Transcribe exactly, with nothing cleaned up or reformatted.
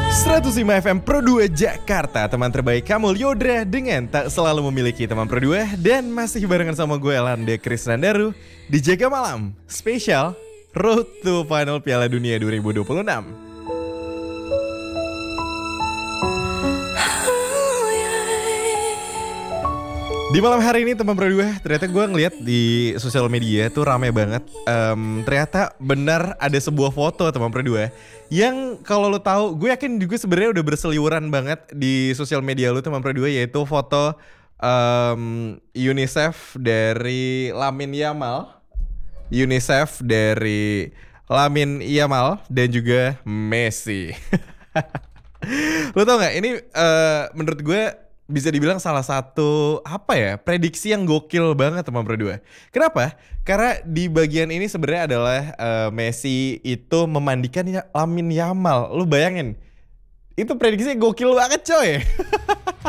seratus lima F M Pro dua Jakarta, teman terbaik kamu Lyodra dengan tak selalu memiliki teman Pro dua. Dan masih barengan sama gue Elanda Krisnandaru di Jaga Malam spesial Road to Final Piala Dunia dua ribu dua puluh enam. Di malam hari ini teman Pro dua, ternyata gue ngeliat di sosial media tuh rame banget. um, Ternyata benar ada sebuah foto teman Pro dua yang kalau lo tahu, gue yakin juga sebenarnya udah berseliweran banget di sosial media lo teman Pro dua, yaitu foto um, UNICEF dari Lamine Yamal, UNICEF dari Lamine Yamal dan juga Messi. Lo tau gak, ini uh, menurut gue bisa dibilang salah satu apa ya, prediksi yang gokil banget teman Pro dua. Kenapa? Karena di bagian ini sebenarnya adalah uh, Messi itu memandikan Lamine Yamal. Lu bayangin, itu prediksinya gokil banget coy.